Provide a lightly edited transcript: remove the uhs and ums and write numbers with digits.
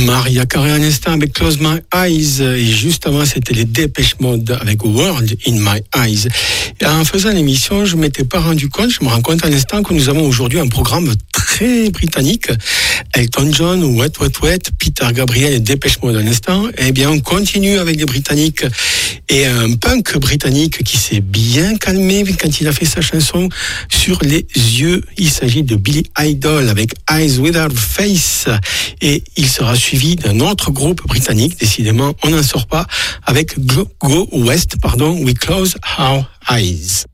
Mariah Carey à l'instant avec Close My Eyes, et juste avant c'était les Depeche Mode avec World in My Eyes. Et en faisant l'émission, je ne m'étais pas rendu compte, je me rends compte à l'instant que nous avons aujourd'hui un programme très britannique. Elton John, Wet Wet Wet, Peter Gabriel et Depeche Mode à l'instant. Eh bien on continue avec des Britanniques et un punk britannique qui s'est bien calmé quand il a fait sa chanson Sur les yeux. Il s'agit de Billy Idol avec Eyes Without Face, et il sera suivi d'un autre groupe britannique, décidément on n'en sort pas, avec Go West, We Close Our Eyes.